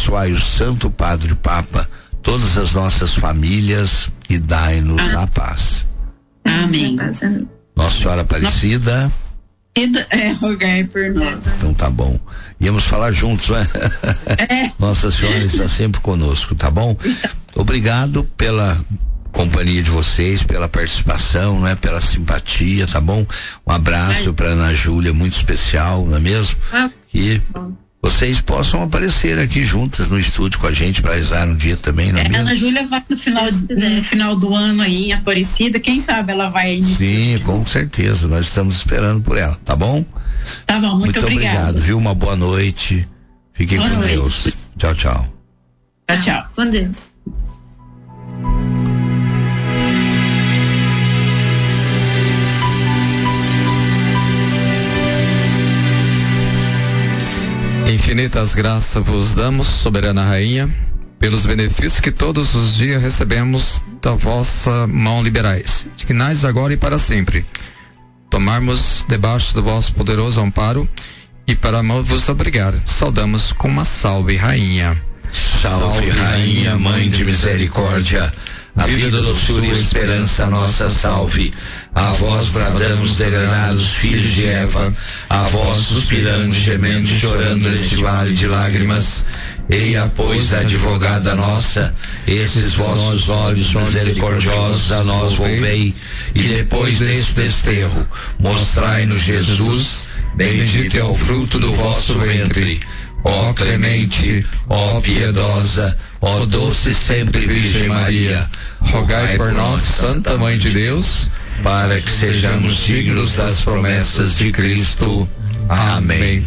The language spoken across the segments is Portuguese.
abençoai o Santo Padre Papa, todas as nossas famílias e dai-nos a paz. Amém. Nossa Senhora Aparecida. Rogai por nós. Então tá bom. Íamos falar juntos, né? Nossa Senhora está sempre conosco, tá bom? Obrigado pela companhia de vocês, pela participação, né? Pela simpatia, tá bom? Um abraço para Ana Júlia, muito especial, não é mesmo? Que vocês possam aparecer aqui juntas no estúdio com a gente para rezar um dia também, não é mesmo? Ana Júlia vai no final do ano aí em Aparecida, quem sabe ela vai aí no Sim, estúdio. com certeza, nós estamos esperando por ela, tá bom? Tá bom, muito obrigado, viu? Uma boa noite. Fiquem com Deus. Tchau, tchau. Tchau, tchau. Com Deus. Infinitas graças vos damos, soberana rainha, pelos benefícios que todos os dias recebemos da vossa mão liberais, dignais agora e para sempre. Tomarmos debaixo do vosso poderoso amparo e para vos obrigar, saudamos com uma salve, rainha. Salve, rainha, mãe de misericórdia, a vida, doçura e esperança, nossa salve. A vós bradamos, degradados filhos de Eva, a vós suspirando, gemendo e chorando neste vale de lágrimas. Eia, pois, advogada nossa, esses vossos olhos misericordiosos a nós volvei, e depois deste desterro, mostrai-nos Jesus, bendito é o fruto do vosso ventre. Ó clemente, ó piedosa, ó doce sempre Virgem Maria, rogai por nós, Santa Mãe de Deus, para que sejamos dignos das promessas de Cristo. Amém.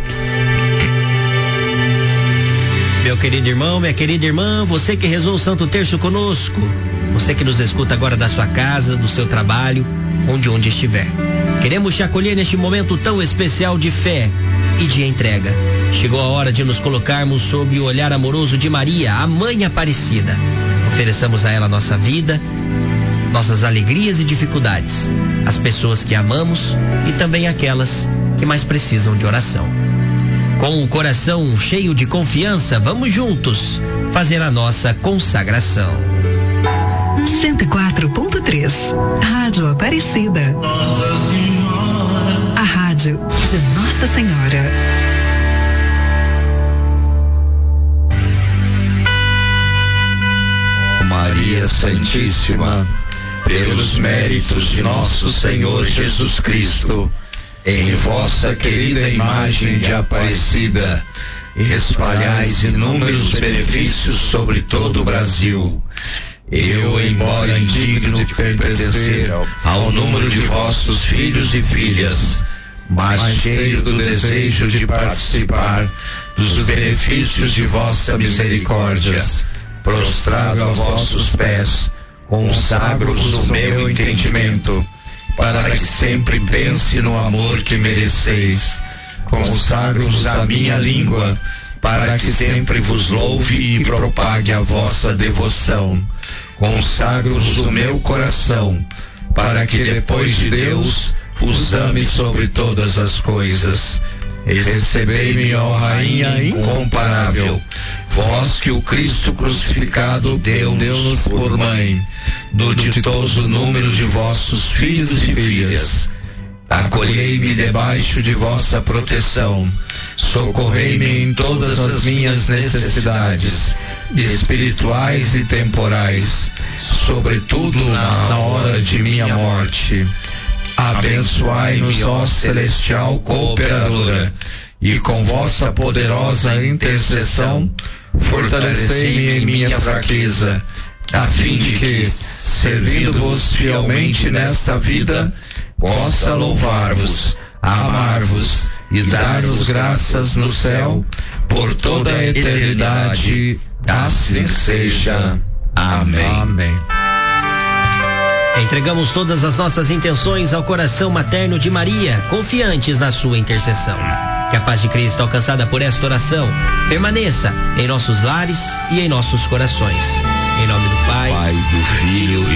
Meu querido irmão, minha querida irmã, você que rezou o Santo Terço conosco, você que nos escuta agora da sua casa, do seu trabalho, onde estiver. Queremos te acolher neste momento tão especial de fé e de entrega. Chegou a hora de nos colocarmos sob o olhar amoroso de Maria, a Mãe Aparecida. Ofereçamos a ela nossa vida, nossas alegrias e dificuldades, as pessoas que amamos e também aquelas que mais precisam de oração. Com o coração cheio de confiança, vamos juntos fazer a nossa consagração. 104.3 Rádio Aparecida. Nossa Senhora. A rádio de Nossa Senhora. Maria Santíssima, pelos méritos de nosso Senhor Jesus Cristo, em vossa querida imagem de Aparecida, espalhais inúmeros benefícios sobre todo o Brasil. Eu, embora indigno de pertencer ao número de vossos filhos e filhas, mas cheio do desejo de participar dos benefícios de vossa misericórdia, prostrado a vossos pés, consagro-vos o meu entendimento, para que sempre pense no amor que mereceis. Consagro-vos a minha língua, para que sempre vos louve e propague a vossa devoção. Consagro-vos o meu coração, para que depois de Deus os ame sobre todas as coisas. Recebei-me, ó Rainha incomparável, vós que o Cristo crucificado deu-nos por mãe, no ditoso número de vossos filhos e filhas. Acolhei-me debaixo de vossa proteção, socorrei-me em todas as minhas necessidades, espirituais e temporais, sobretudo na hora de minha morte. Abençoai-nos, ó celestial cooperadora, e com vossa poderosa intercessão, fortalecei-me em minha fraqueza, a fim de que, servindo-vos fielmente nesta vida, possa louvar-vos, amar-vos e dar-vos graças no céu por toda a eternidade. Assim seja. Amém. Amém. Entregamos todas as nossas intenções ao coração materno de Maria, confiantes na sua intercessão. Que a paz de Cristo, alcançada por esta oração, permaneça em nossos lares e em nossos corações. Em nome do Pai, do Filho